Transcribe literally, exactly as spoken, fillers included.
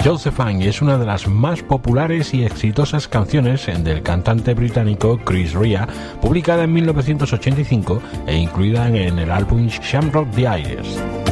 Josephine es una de las más populares y exitosas canciones del cantante británico Chris Rea, publicada en mil novecientos ochenta y cinco e incluida en el álbum Shamrock the Irish.